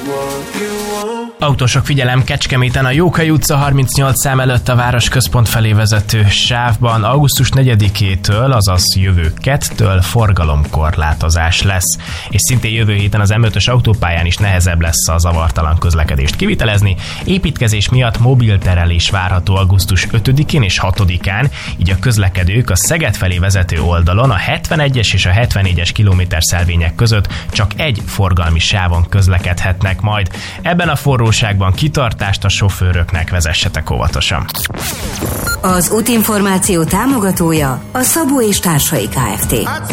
Autósok figyelem, Kecskeméten a Jókai utca 38 szám előtt a városközpont felé vezető sávban augusztus 4-től, azaz jövő kettől forgalomkorlátozás lesz. És szintén jövő héten az M5-ös autópályán is nehezebb lesz a zavartalan közlekedést kivitelezni. Építkezés miatt mobilterelés várható augusztus 5-én és 6-án, így a közlekedők a Szeged felé vezető oldalon a 71-es és a 74-es kilométerszelvények között csak egy forgalmi sávon közlekedhetnek majd. Ebben a forróságban kitartást a sofőröknek, vezessetek óvatosan. Az útinformáció támogatója a Szabó és Társai Kft.